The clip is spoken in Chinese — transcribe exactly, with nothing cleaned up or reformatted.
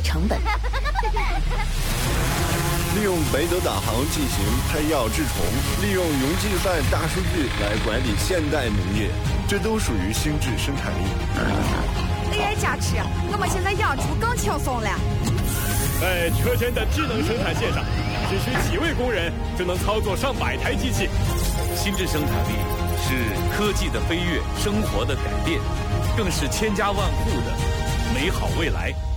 成本。 利用北斗导航进行拍药治虫，利用云计算大数据来管理现代农业，这都属于心智生产力。 A I 加持，我们现在养猪更轻松了。 在车间的智能生产线上，只需几位工人就能操作上百台机器。 心智生产力是科技的飞跃，生活的改变，更是千家万户的美好未来。